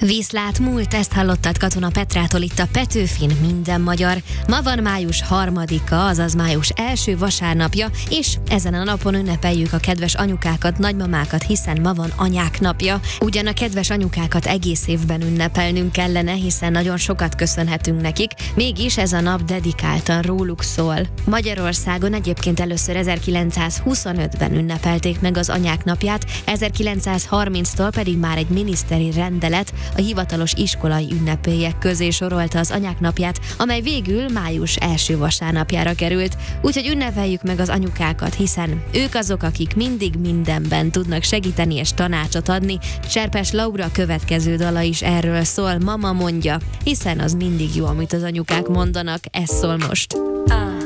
Viszlát múlt, ezt hallottad Katona Petrától itt a Petőfin Minden Magyar. Ma van május 3-a, azaz május első vasárnapja, és ezen a napon ünnepeljük a kedves anyukákat, nagymamákat, hiszen ma van anyák napja. Ugyan a kedves anyukákat egész évben ünnepelnünk kellene, hiszen nagyon sokat köszönhetünk nekik, mégis ez a nap dedikáltan róluk szól. Magyarországon egyébként először 1925-ben ünnepelték meg az anyák napját, 1930-tól pedig már egy miniszteri rendelet a hivatalos iskolai ünnepélyek közé sorolta az anyák napját, amely végül május első vasárnapjára került. Úgyhogy ünnepeljük meg az anyukákat, hiszen ők azok, akik mindig mindenben tudnak segíteni és tanácsot adni. Cserpes Laura következő dala is erről szól, Mama mondja, hiszen az mindig jó, amit az anyukák mondanak, ez szól most.